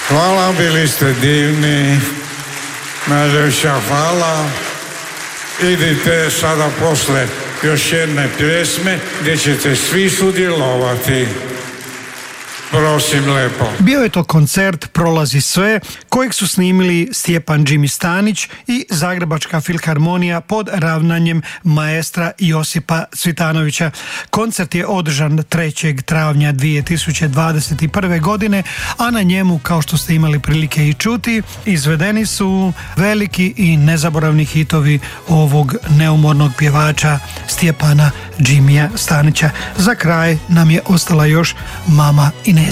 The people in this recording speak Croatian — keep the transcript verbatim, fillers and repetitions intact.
Hvala, bili ste divni. Najljepša hvala. Idite sada posle još jedne pjesme gdje ćete svi sudjelovati. Prosim lepo. Bio je to koncert Prolazi sve, kojeg su snimili Stjepan Jimmy Stanić i Zagrebačka filharmonija pod ravnanjem maestra Josipa Cvitanovića. Koncert je održan trećeg travnja dvije tisuće dvadeset prve. godine, a na njemu, kao što ste imali prilike i čuti, izvedeni su veliki i nezaboravni hitovi ovog neumornog pjevača Stjepana Jimmya Stanića. Za kraj nam je ostala još Mama Ineza.